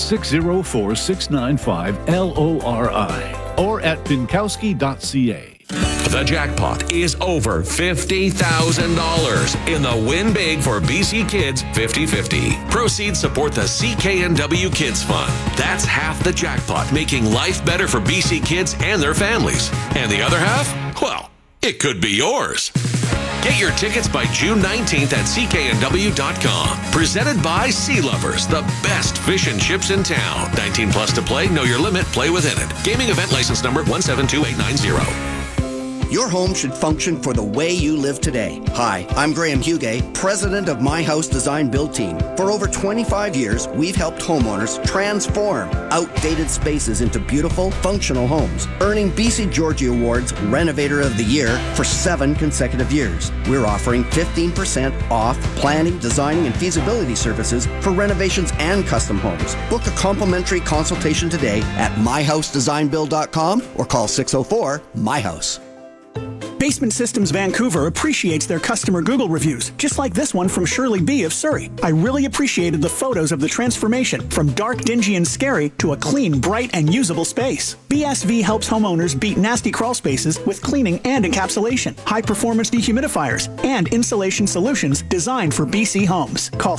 604-695-LORI or at pinkowski.ca. The jackpot is over $50,000 in the Win Big for BC Kids 50-50. Proceeds support the CKNW Kids Fund. That's half the jackpot, making life better for BC kids and their families. And the other half? Well, it could be yours. Get your tickets by June 19th at cknw.com. Presented by Sea Lovers, the best fish and chips in town. 19 plus to play, know your limit, play within it. Gaming event license number 172890. Your home should function for the way you live today. Hi, I'm Graham Hugay, president of My House Design Build Team. For over 25 years, we've helped homeowners transform outdated spaces into beautiful, functional homes, earning BC Georgie Awards Renovator of the Year for 7 consecutive years. We're offering 15% off planning, designing, and feasibility services for renovations and custom homes. Book a complimentary consultation today at myhousedesignbuild.com or call 604-MY-HOUSE. Basement Systems Vancouver appreciates their customer Google reviews, just like this one from Shirley B. of Surrey. I really appreciated the photos of the transformation from dark, dingy, and scary to a clean, bright, and usable space. BSV helps homeowners beat nasty crawl spaces with cleaning and encapsulation, high-performance dehumidifiers, and insulation solutions designed for BC homes. Call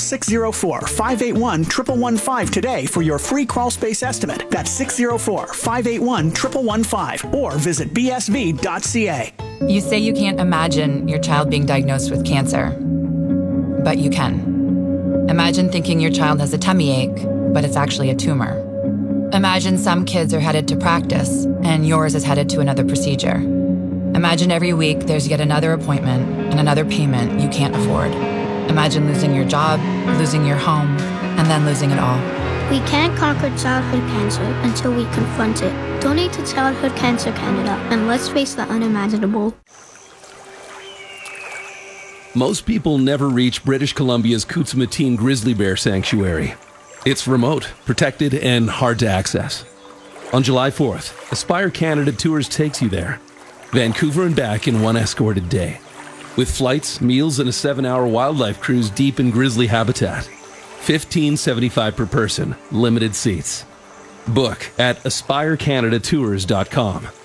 604-581-1115 today for your free crawl space estimate. That's 604-581-1115 or visit bsv.ca. You say you can't imagine your child being diagnosed with cancer, but you can. Imagine thinking your child has a tummy ache, but it's actually a tumor. Imagine some kids are headed to practice, and yours is headed to another procedure. Imagine every week there's yet another appointment and another payment you can't afford. Imagine losing your job, losing your home, and then losing it all. We can't conquer childhood cancer until we confront it. Donate to Childhood Cancer Canada, and let's face the unimaginable. Most people never reach British Columbia's Kutsumateen Grizzly Bear Sanctuary. It's remote, protected, and hard to access. On July 4th, Aspire Canada Tours takes you there. Vancouver and back in one escorted day. With flights, meals, and a 7-hour wildlife cruise deep in grizzly habitat. $15.75 per person, limited seats. Book at aspirecanadatours.com.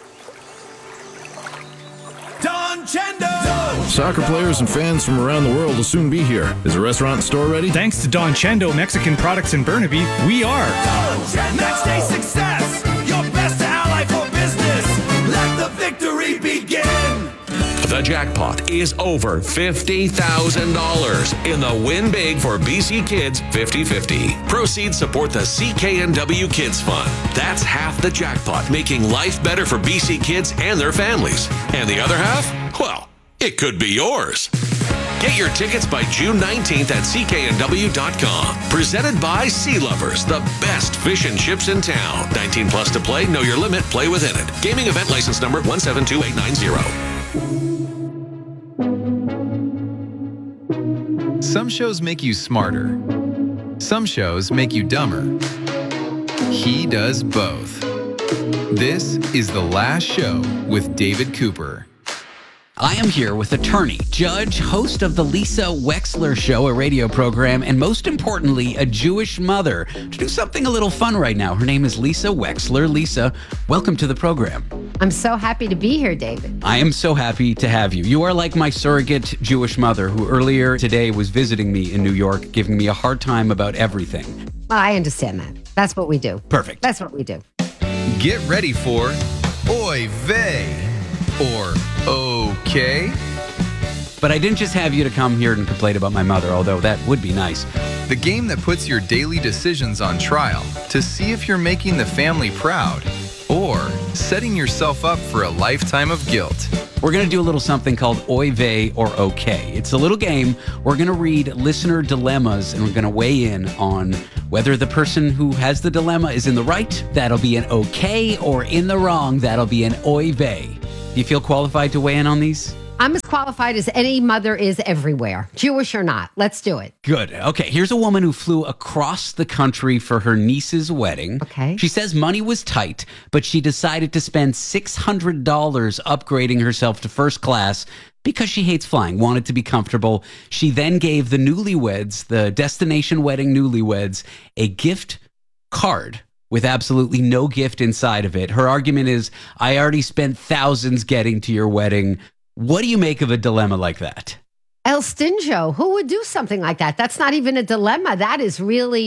Don Chendo! Soccer players and fans from around the world will soon be here. Is the restaurant and store ready? Thanks to Don Chendo Mexican Products in Burnaby, we are. Match day success, your best ally for business. Let the victory begin. The jackpot is over $50,000 in the Win Big for BC Kids 50-50. Proceeds support the CKNW Kids Fund. That's half the jackpot, making life better for BC kids and their families. And the other half? Well, it could be yours. Get your tickets by June 19th at cknw.com. Presented by Sea Lovers, the best fish and chips in town. 19 plus to play, know your limit, play within it. Gaming event license number 172890. Some shows make you smarter. Some shows make you dumber. He does both. This is The Last Show with David Cooper. I am here with attorney, judge, host of the Lisa Wexler Show, a radio program, and most importantly, a Jewish mother, to do something a little fun right now. Her name is Lisa Wexler. Lisa, welcome to the program. I'm so happy to be here, David. I am so happy to have you. You are like my surrogate Jewish mother who earlier today was visiting me in New York, giving me a hard time about everything. Well, I understand that. That's what we do. Perfect. That's what we do. Get ready for oy vey, or okay? But I didn't just have you to come here and complain about my mother, although that would be nice. The game that puts your daily decisions on trial to see if you're making the family proud or setting yourself up for a lifetime of guilt. We're going to do a little something called Oy Vey or Okay. It's a little game. We're going to read listener dilemmas, and we're going to weigh in on whether the person who has the dilemma is in the right, that'll be an okay, or in the wrong, that'll be an Oy Vey. Do you feel qualified to weigh in on these? I'm as qualified as any mother is everywhere, Jewish or not. Let's do it. Good. Okay, here's a woman who flew across the country for her niece's wedding. Okay. She says money was tight, but she decided to spend $600 upgrading herself to first class because she hates flying, wanted to be comfortable. She then gave the newlyweds, the destination wedding newlyweds, a gift card with absolutely no gift inside of it. Her argument is, I already spent thousands getting to your wedding. What do you make of a dilemma like that? El Stingo, who would do something like that? That's not even a dilemma. That is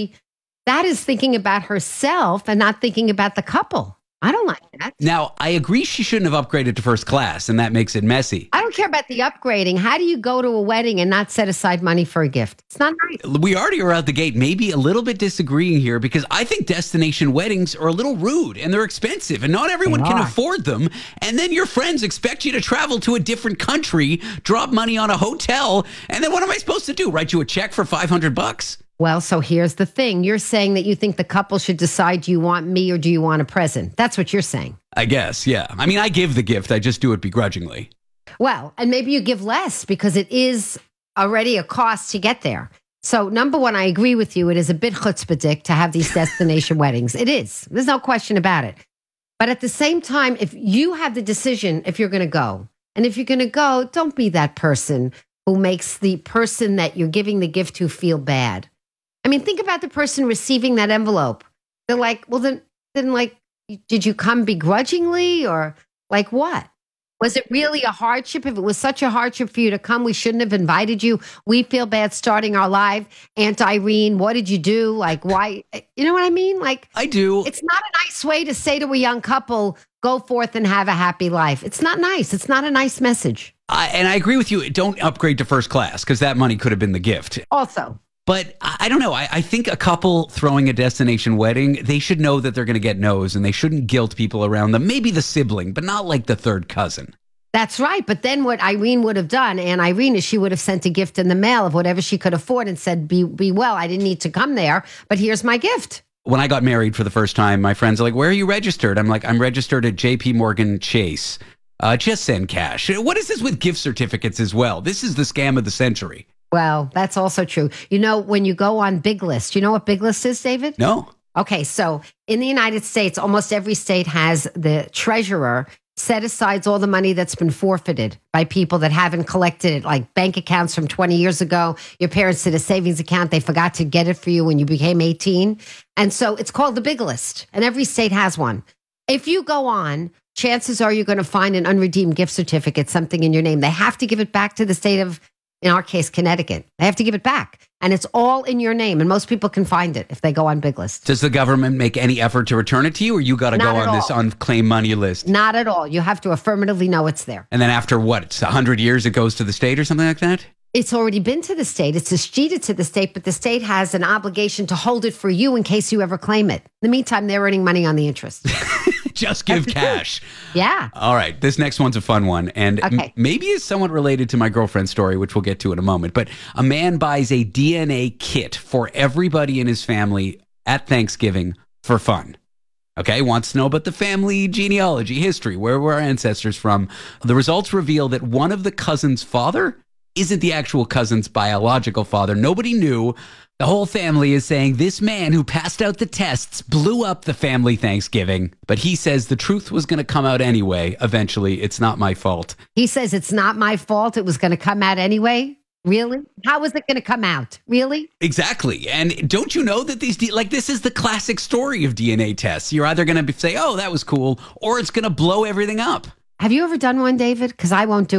thinking about herself and not thinking about the couple. I don't like that. Now, I agree she shouldn't have upgraded to first class, and that makes it messy. I don't care about the upgrading. How do you go to a wedding and not set aside money for a gift? It's not nice. We already are out the gate, maybe a little bit disagreeing here, because I think destination weddings are a little rude, and they're expensive, and not everyone can afford them. And then your friends expect you to travel to a different country, drop money on a hotel, and then what am I supposed to do? Write you a check for $500? Well, so here's the thing. You're saying that you think the couple should decide, do you want me or do you want a present? That's what you're saying. I guess, yeah. I mean, I give the gift. I just do it begrudgingly. Well, and maybe you give less because it is already a cost to get there. So number one, I agree with you. It is a bit chutzpahdik to have these destination weddings. It is. There's no question about it. But at the same time, if you have the decision, if you're going to go, and if you're going to go, don't be that person who makes the person that you're giving the gift to feel bad. I mean, think about the person receiving that envelope. They're like, well, then like, did you come begrudgingly or like what? Was it really a hardship? If it was such a hardship for you to come, we shouldn't have invited you. We feel bad starting our live. Aunt Irene, what did you do? Like, why? You know what I mean? Like, I do. It's not a nice way to say to a young couple, go forth and have a happy life. It's not nice. It's not a nice message. And I agree with you. Don't upgrade to first class because that money could have been the gift. Also. But I don't know. I think a couple throwing a destination wedding, they should know that they're going to get no's and they shouldn't guilt people around them. Maybe the sibling, but not like the third cousin. That's right. But then what Irene would have done, Aunt Irene, is she would have sent a gift in the mail of whatever she could afford and said, be well, I didn't need to come there, but here's my gift. When I got married for the first time, my friends are like, where are you registered? I'm like, I'm registered at JP Morgan Chase. Just send cash. What is this with gift certificates as well? This is the scam of the century. Well, that's also true. You know, when you go on Big List, you know what Big List is, David? No. Okay, so in the United States, almost every state has the treasurer set aside all the money that's been forfeited by people that haven't collected it, like bank accounts from 20 years ago. Your parents did a savings account. They forgot to get it for you when you became 18. And so it's called the Big List, and every state has one. If you go on, chances are you're going to find an unredeemed gift certificate, something in your name. They have to give it back to the state of, in our case, Connecticut. They have to give it back. And it's all in your name. And most people can find it if they go on Big List. Does the government make any effort to return it to you, or you got to go on this unclaimed money list? Not at all. You have to affirmatively know it's there. And then after what? It's 100 years it goes to the state or something like that? It's already been to the state. It's escheated to the state, but the state has an obligation to hold it for you in case you ever claim it. In the meantime, they're earning money on the interest. Just give cash. Yeah. All right. This next one's a fun one. And maybe is somewhat related to my girlfriend's story, which we'll get to in a moment. But a man buys a DNA kit for everybody in his family at Thanksgiving for fun. Okay, wants to know about the family genealogy, history, where were our ancestors from. The results reveal that one of the cousin's father isn't the actual cousin's biological father. Nobody knew. The whole family is saying this man who passed out the tests blew up the family Thanksgiving. But he says the truth was going to come out anyway. Eventually, it's not my fault. He says it's not my fault. It was going to come out anyway. Really? How was it going to come out? Really? Exactly. And don't you know that this is the classic story of DNA tests. You're either going to say, oh, that was cool, or it's going to blow everything up. Have you ever done one, David? Because I won't do it.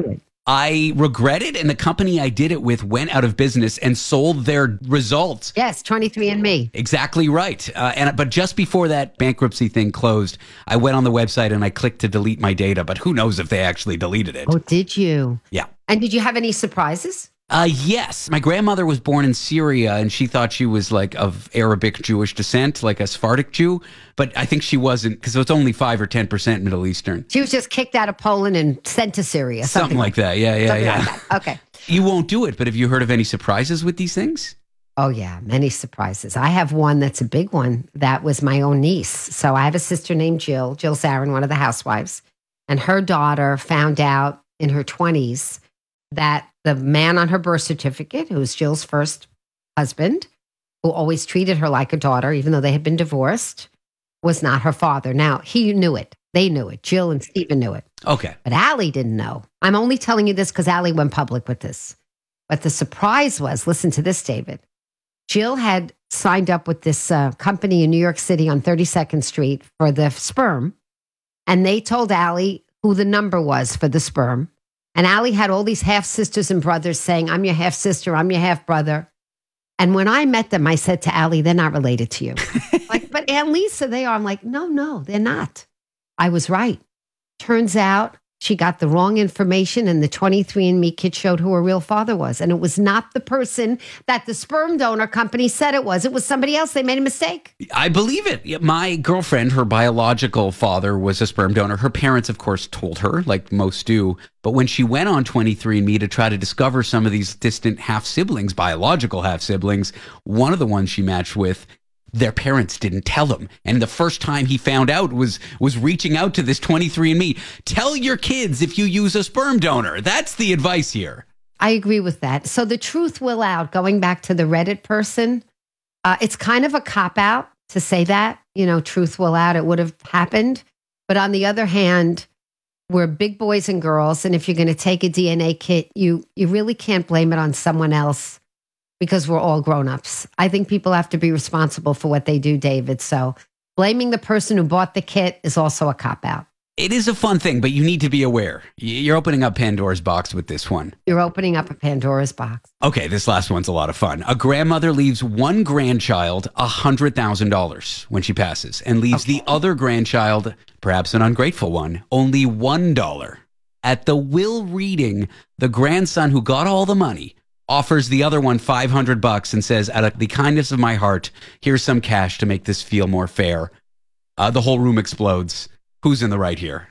I regret it, and the company I did it with went out of business and sold their results. Yes, 23andMe. Exactly right. But just before that bankruptcy thing closed, I went on the website and I clicked to delete my data, but who knows if they actually deleted it. Oh, did you? Yeah. And did you have any surprises? Yes. My grandmother was born in Syria, and she thought she was like of Arabic Jewish descent, like a Sephardic Jew. But I think she wasn't, because it was only 5 or 10% Middle Eastern. She was just kicked out of Poland and sent to Syria. Something like that. Yeah. Like that. Okay. You won't do it, but have you heard of any surprises with these things? Oh, yeah. Many surprises. I have one that's a big one. That was my own niece. So I have a sister named Jill Zarin, one of the housewives. And her daughter found out in her 20s that the man on her birth certificate, who was Jill's first husband, who always treated her like a daughter, even though they had been divorced, was not her father. Now, he knew it. They knew it. Jill and Stephen knew it. Okay. But Allie didn't know. I'm only telling you this because Allie went public with this. But the surprise was, listen to this, David. Jill had signed up with this company in New York City on 32nd Street for the sperm. And they told Allie who the number was for the sperm. And Allie had all these half sisters and brothers saying, I'm your half sister, I'm your half brother. And when I met them, I said to Allie, they're not related to you. Like, but Aunt Lisa, they are. I'm like, no, they're not. I was right. Turns out she got the wrong information, and the 23andMe kit showed who her real father was. And it was not the person that the sperm donor company said it was. It was somebody else. They made a mistake. I believe it. My girlfriend, her biological father was a sperm donor. Her parents, of course, told her, like most do. But when she went on 23andMe to try to discover some of these distant half-siblings, biological half-siblings, one of the ones she matched with, their parents didn't tell him. And the first time he found out was reaching out to this 23andMe. Tell your kids if you use a sperm donor. That's the advice here. I agree with that. So the truth will out, going back to the Reddit person, it's kind of a cop-out to say that, truth will out, it would have happened. But on the other hand, we're big boys and girls. And if you're going to take a DNA kit, you really can't blame it on someone else, because we're all grown-ups. I think people have to be responsible for what they do, David. So blaming the person who bought the kit is also a cop-out. It is a fun thing, but you need to be aware. You're opening up Pandora's box with this one. You're opening up a Pandora's box. Okay, this last one's a lot of fun. A grandmother leaves one grandchild $100,000 when she passes, and leaves the other grandchild, perhaps an ungrateful one, only $1. At the will reading, the grandson who got all the money offers the other one $500 and says, out of the kindness of my heart, here's some cash to make this feel more fair. The whole room explodes. Who's in the right here?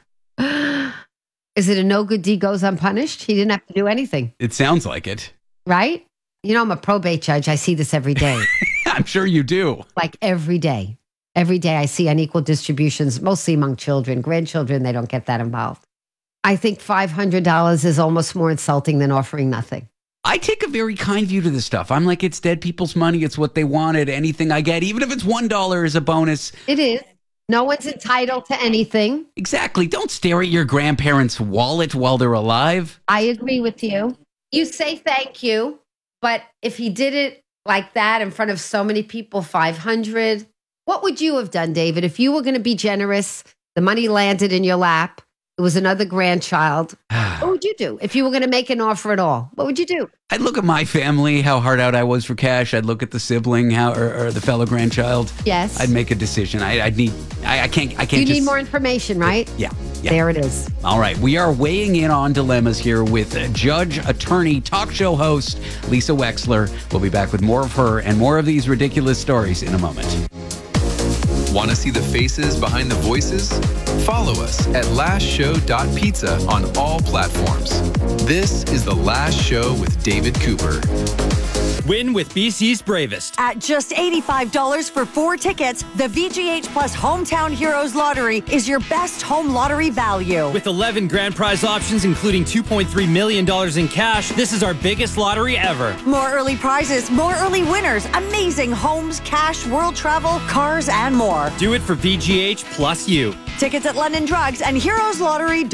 Is it a no good deed goes unpunished? He didn't have to do anything. It sounds like it. Right? I'm a probate judge. I see this every day. I'm sure you do. Like every day. Every day I see unequal distributions, mostly among children. Grandchildren, they don't get that involved. I think $500 is almost more insulting than offering nothing. I take a very kind view to this stuff. I'm like, it's dead people's money. It's what they wanted. Anything I get, even if it's $1 is a bonus. It is. No one's entitled to anything. Exactly. Don't stare at your grandparents' wallet while they're alive. I agree with you. You say thank you, but if he did it like that in front of so many people, $500, what would you have done, David? If you were going to be generous, the money landed in your lap, it was another grandchild. What would you do? If you were going to make an offer at all, what would you do? I'd look at my family, how hard out I was for cash. I'd look at the sibling, or the fellow grandchild. Yes. I'd make a decision. I can't. You need more information, right? Yeah. There it is. All right. We are weighing in on dilemmas here with judge, attorney, talk show host, Lisa Wexler. We'll be back with more of her and more of these ridiculous stories in a moment. Want to see the faces behind the voices? Follow us at lastshow.pizza on all platforms. This is The Last Show with David Cooper. Win with BC's Bravest. At just $85 for 4 tickets, the VGH Plus Hometown Heroes Lottery is your best home lottery value. With 11 grand prize options, including $2.3 million in cash, this is our biggest lottery ever. More early prizes, more early winners, amazing homes, cash, world travel, cars, and more. Do it for VGH plus you. Tickets at London Drugs and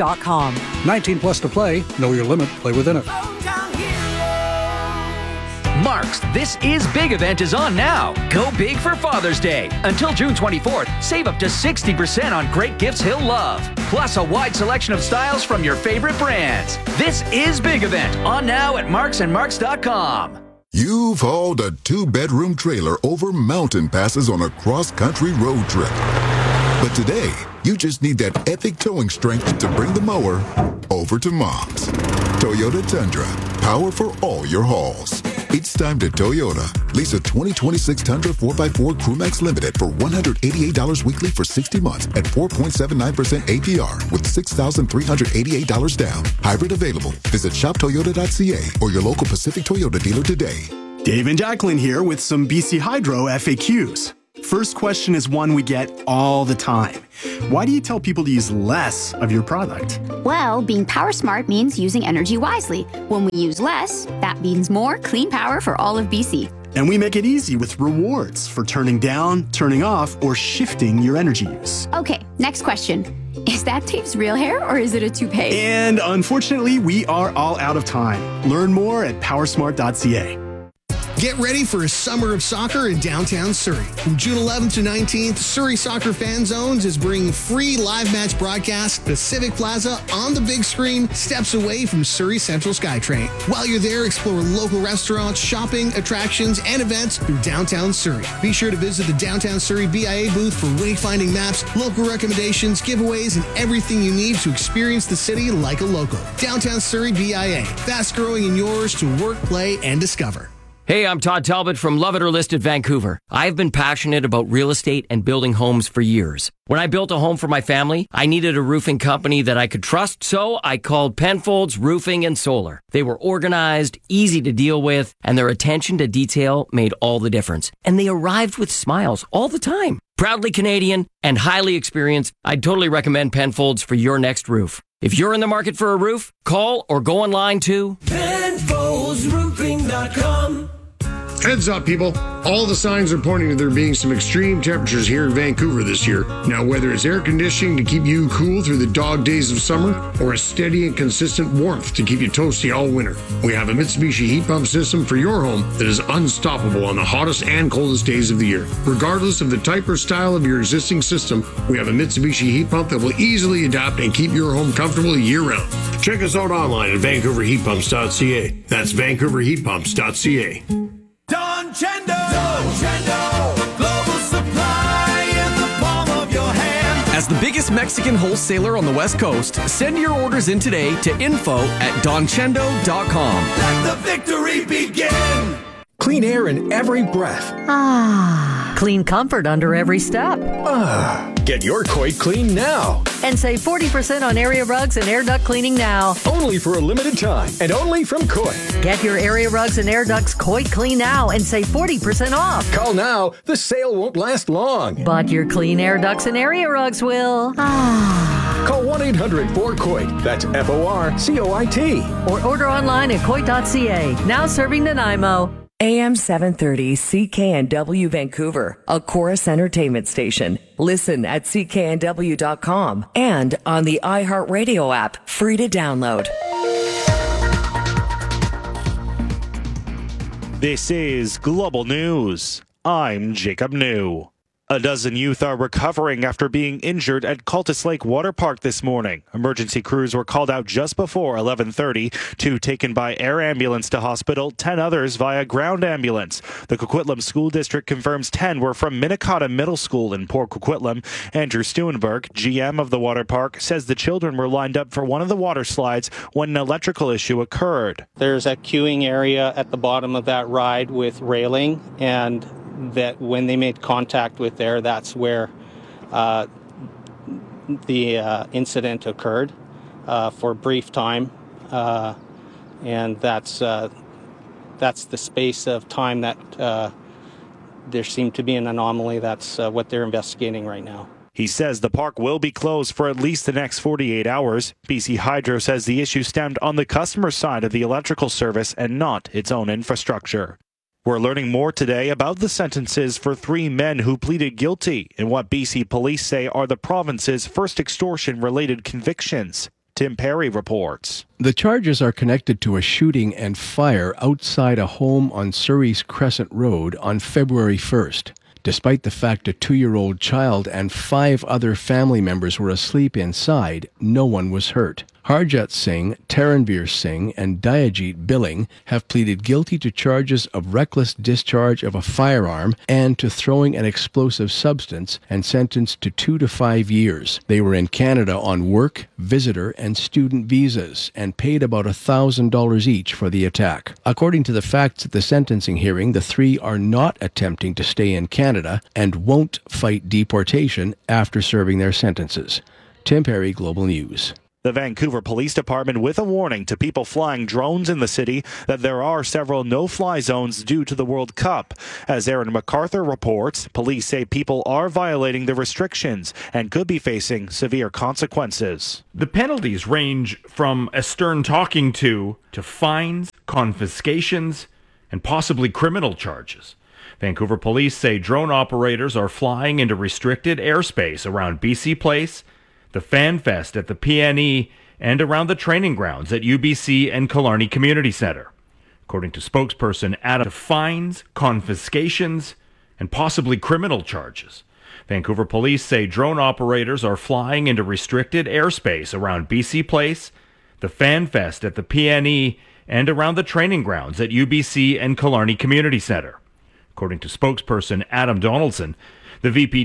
heroeslottery.com. 19 plus to play. Know your limit. Play within it. Mark's This Is Big event is on now. Go big for Father's Day. Until June 24th, save up to 60% on great gifts he'll love. Plus a wide selection of styles from your favorite brands. This Is Big event on now at marksandmarks.com. You've hauled a 2-bedroom trailer over mountain passes on a cross-country road trip. But today, you just need that epic towing strength to bring the mower over to Mom's. Toyota Tundra, power for all your hauls. It's time to Toyota. Lease a 2026 Tundra 4x4 Crewmax Limited for $188 weekly for 60 months at 4.79% APR with $6,388 down. Hybrid available. Visit shoptoyota.ca or your local Pacific Toyota dealer today. Dave and Jacqueline here with some BC Hydro FAQs. First question is one we get all the time. Why do you tell people to use less of your product? Well, being power smart means using energy wisely. When we use less, that means more clean power for all of BC. And we make it easy with rewards for turning down, turning off, or shifting your energy use. Okay, next question. Is that Dave's real hair or is it a toupee? And unfortunately, we are all out of time. Learn more at powersmart.ca. Get ready for a summer of soccer in downtown Surrey. From June 11th to 19th, Surrey Soccer Fan Zones is bringing free live match broadcasts to Civic Plaza on the big screen, steps away from Surrey Central SkyTrain. While you're there, explore local restaurants, shopping, attractions, and events through downtown Surrey. Be sure to visit the Downtown Surrey BIA booth for wayfinding maps, local recommendations, giveaways, and everything you need to experience the city like a local. Downtown Surrey BIA, fast growing in yours to work, play, and discover. Hey, I'm Todd Talbot from Love It or Listed Vancouver. I've been passionate about real estate and building homes for years. When I built a home for my family, I needed a roofing company that I could trust, so I called Penfolds Roofing and Solar. They were organized, easy to deal with, and their attention to detail made all the difference. And they arrived with smiles all the time. Proudly Canadian and highly experienced, I'd totally recommend Penfolds for your next roof. If you're in the market for a roof, call or go online to PenfoldsRoofing.com. Heads up, people. All the signs are pointing to there being some extreme temperatures here in Vancouver this year. Now, whether it's air conditioning to keep you cool through the dog days of summer or a steady and consistent warmth to keep you toasty all winter, we have a Mitsubishi heat pump system for your home that is unstoppable on the hottest and coldest days of the year. Regardless of the type or style of your existing system, we have a Mitsubishi heat pump that will easily adapt and keep your home comfortable year-round. Check us out online at VancouverHeatPumps.ca. That's VancouverHeatPumps.ca. Don Chendo, global supply in the palm of your hand. As the biggest Mexican wholesaler on the West Coast, send your orders in today to info@donchendo.com. Let the victory begin. Clean air in every breath. Ah. Clean comfort under every step. Ah. Get your Coit clean now. And save 40% on area rugs and air duct cleaning now. Only for a limited time and only from Coit. Get your area rugs and air ducts Coit clean now and save 40% off. Call now. The sale won't last long. But your clean air ducts and area rugs will. Ah. Call 1-800-4COIT. That's FORCOIT. Or order online at coit.ca. Now serving Nanaimo. AM 730 CKNW Vancouver, a Chorus Entertainment station. Listen at cknw.com and on the iHeartRadio app, free to download. This is Global News. I'm Jacob New. A dozen youth are recovering after being injured at Cultus Lake Water Park this morning. Emergency crews were called out just before 11:30. 2 taken by air ambulance to hospital, 10 others via ground ambulance. The Coquitlam School District confirms 10 were from Minnetonka Middle School in Port Coquitlam. Andrew Stewenberg, GM of the water park, says the children were lined up for one of the water slides when an electrical issue occurred. There's a queuing area at the bottom of that ride with railing, and that when they made contact with there, that's where the incident occurred for a brief time, and that's the space of time that there seemed to be an anomaly. That's what they're investigating right now. He says the park will be closed for at least the next 48 hours. BC Hydro says the issue stemmed on the customer side of the electrical service and not its own infrastructure. We're learning more today about the sentences for 3 men who pleaded guilty in what BC police say are the province's first extortion-related convictions. Tim Perry reports. The charges are connected to a shooting and fire outside a home on Surrey's Crescent Road on February 1st. Despite the fact a 2-year-old child and 5 other family members were asleep inside, no one was hurt. Harjat Singh, Taranveer Singh, and Dayajit Billing have pleaded guilty to charges of reckless discharge of a firearm and to throwing an explosive substance and sentenced to 2 to 5 years. They were in Canada on work, visitor, and student visas and paid about $1,000 each for the attack. According to the facts at the sentencing hearing, the 3 are not attempting to stay in Canada and won't fight deportation after serving their sentences. Tim Perry, Global News. The Vancouver Police Department with a warning to people flying drones in the city that there are several no-fly zones due to the World Cup. As Aaron MacArthur reports, police say people are violating the restrictions and could be facing severe consequences. The penalties range from a stern talking to fines, confiscations, and possibly criminal charges. Vancouver police say drone operators are flying into restricted airspace around BC Place, the Fan Fest at the PNE, and around the training grounds at UBC and Killarney Community Centre. According to spokesperson Adam, fines, confiscations, and possibly criminal charges. Vancouver police say drone operators are flying into restricted airspace around BC Place, the Fan Fest at the PNE, and around the training grounds at UBC and Killarney Community Centre. According to spokesperson Adam Donaldson, the VP